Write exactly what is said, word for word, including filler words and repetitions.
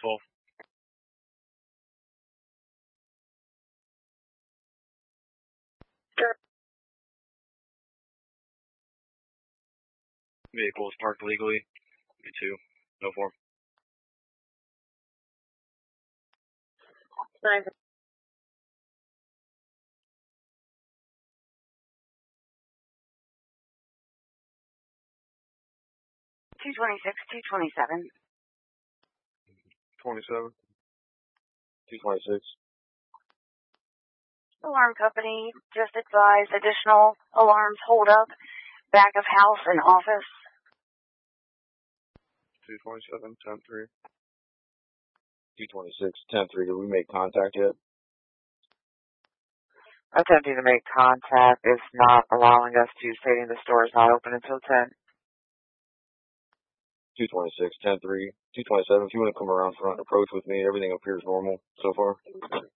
twelve. Sure. Vehicle is parked legally. Me too. No form. Nine. Two twenty-six, two twenty-seven. twenty-seven. two twenty-six. Alarm company, just advise additional alarms hold up, back of house and office. two twenty-seven, ten three. two twenty-six, ten three. Did we make contact yet? Attempting to make contact is not allowing us to, stating the store is not open until ten. two twenty-six, ten three. two twenty-seven, if you want to come around front and approach with me, everything appears normal so far.